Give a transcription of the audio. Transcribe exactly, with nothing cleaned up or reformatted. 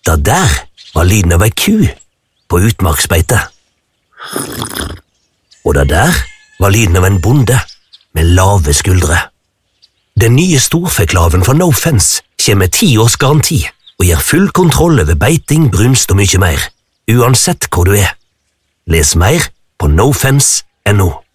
Det der var lyden av ei ku på utmarksbeite. Og det der var lyden av en bonde med lave skuldre. Den nye storfeklaven fra No Fence kommer med ti års garanti og gir full kontroll over beiting, brunst og mye mer, uansett hvor du er. Les mer på no fence punktum no.